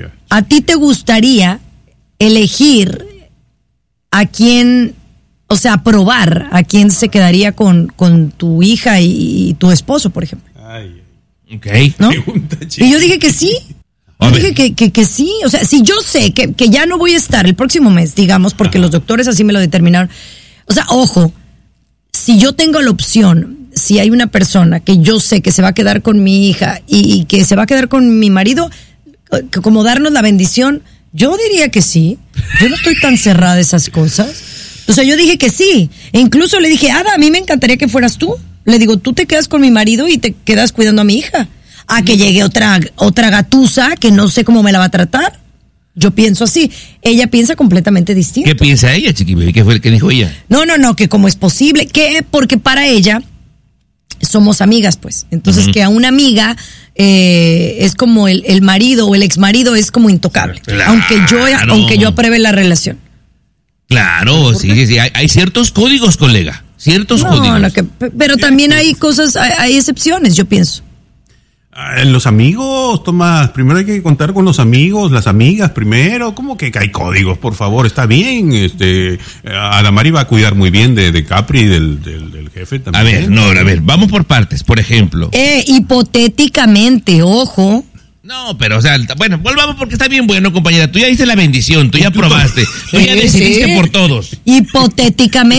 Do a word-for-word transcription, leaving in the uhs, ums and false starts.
ay. ¿A ti te gustaría elegir a quién, o sea, probar a quién se quedaría con, con tu hija y, y tu esposo, por ejemplo? Ay, Ok. ¿No? pregunta, Y yo dije que sí. A Yo ver. dije que, que, que sí. O sea, si yo sé que, que ya no voy a estar el próximo mes, digamos, porque los doctores así me lo determinaron. O sea, ojo, si yo tengo la opción, si hay una persona que yo sé que se va a quedar con mi hija y, y que se va a quedar con mi marido, que como darnos la bendición, yo diría que sí. Yo no estoy tan cerrada a esas cosas. O sea, yo dije que sí. E incluso le dije, Ada, a mí me encantaría que fueras tú. Le digo, tú te quedas con mi marido y te quedas cuidando a mi hija. A que llegue otra, otra gatusa que no sé cómo me la va a tratar. Yo pienso así. Ella piensa completamente distinto. ¿Qué piensa ella, Chiqui Baby? ¿Qué fue el que dijo ella? No, no, no, que cómo es posible. Que porque para ella somos amigas, pues. Entonces, Ujú. que a una amiga eh, es como el, el marido o el exmarido es como intocable. Claro. Aunque yo, aunque yo apruebe la relación. Claro, sí, sí, sí. Hay, hay ciertos códigos, colega. Ciertos No, códigos. no, que, pero también hay cosas, hay, hay excepciones, yo pienso. Ah, los amigos, Tomás, primero hay que contar con los amigos, las amigas primero. ¿Cómo que hay códigos? Por favor, está bien. Este, Adamari va a cuidar muy bien de, de Capri y del, del, del jefe también. A ver, no, a ver, vamos por partes. Por ejemplo. Eh, hipotéticamente, ojo. No, pero, o sea, bueno, volvamos porque está bien bueno, compañera. Tú ya diste la bendición, tú ya Tú- probaste, tú ya Sí, decidiste sí. por todos. Hipotéticamente.